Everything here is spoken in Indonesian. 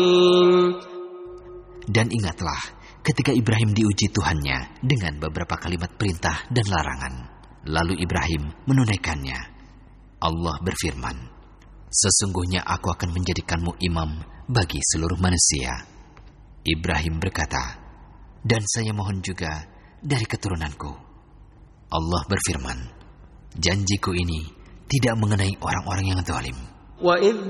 Dan ingatlah ketika Ibrahim diuji Tuhannya dengan beberapa kalimat perintah dan larangan. Lalu Ibrahim menunaikannya. Allah berfirman, "Sesungguhnya aku akan menjadikanmu imam bagi seluruh manusia." Ibrahim berkata, "Dan saya mohon juga dari keturunanku." Allah berfirman, "Janjiku ini tidak mengenai orang-orang yang zalim." وَإِذْ